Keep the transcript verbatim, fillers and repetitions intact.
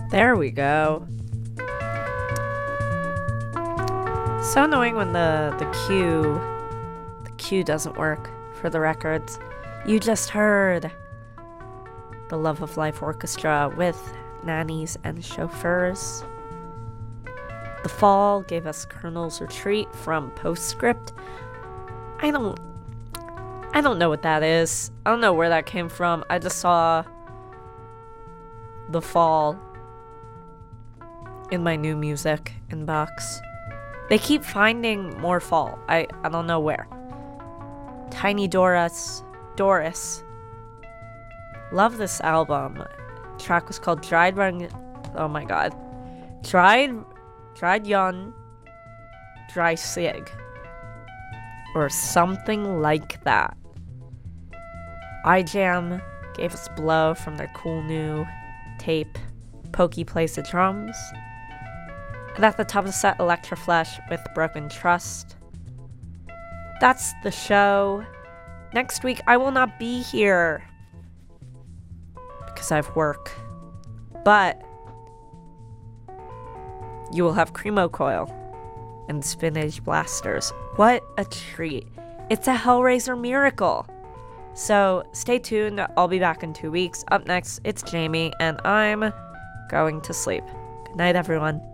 There we go. So annoying when the, the cue, the cue doesn't work for the records. You just heard the Love of Life Orchestra with Nannies and Chauffeurs. The Fall gave us Colonel's Retreat from Postscript. I don't, I don't know what that is. I don't know where that came from. I just saw The Fall in my new music inbox. They keep finding more Fall. I, I don't know where. Tiny Doris. Doris. Love this album. The track was called Dried Run. Oh my god. Dried. Dried Young. Dry Sig. Or something like that. iJam gave us Blow from their cool new tape. Pokey plays the drums. And at the top of the set, Electroflesh with Broken Trust. That's the show. Next week, I will not be here because I have work. But you will have Creamo Coil and Spinach Blasters. What a treat. It's a Hellraiser miracle. So stay tuned. I'll be back in two weeks. Up next, it's Jamie, and I'm going to sleep. Good night, everyone.